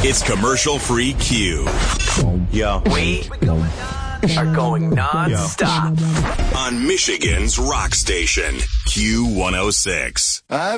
It's commercial-free Q. Yo. We are going non-stop On Michigan's rock station, Q106.